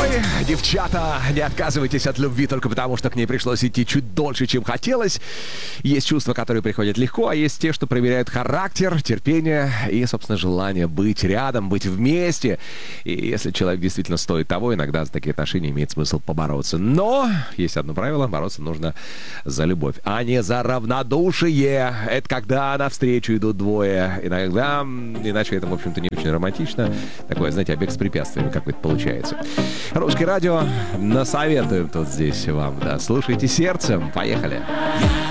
Девчата, не отказывайтесь от любви только потому, что к ней пришлось идти чуть дольше, чем хотелось. Есть чувства, которые приходят легко, а есть те, что проверяют характер, терпение и, собственно, желание быть рядом, быть вместе. И если человек действительно стоит того, иногда за такие отношения имеет смысл побороться. Но есть одно правило: бороться нужно за любовь, а не за равнодушие. Это когда навстречу идут двое. Иногда, иначе это, в общем-то, не очень романтично. Такое, знаете, бег с препятствиями какой-то получается. Русское радио насоветуем тут здесь вам, да. Слушайте сердцем. Поехали.